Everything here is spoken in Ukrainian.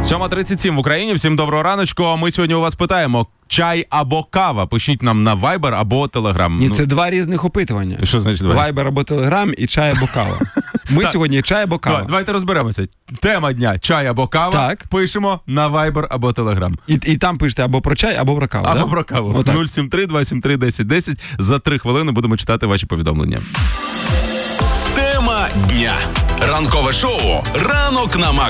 7:37 в Україні. Всім доброго раночку. Ми сьогодні у вас питаємо: чай або кава? Пишіть нам на Viber або Telegram. Ні, це два різних опитування. Що значить два? Viber або Telegram і чай або кава. Ми сьогодні чай або кава. Давайте розберемося. Тема дня: чай або кава. Так. Пишемо на Viber або Telegram. І там пишете або про чай, або про каву. Або да? про каву. Отак. 073-273-1010. За 3 хвилини будемо читати ваші повідомлення. Тема дня. Ранкове шоу «Ранок на Максимум».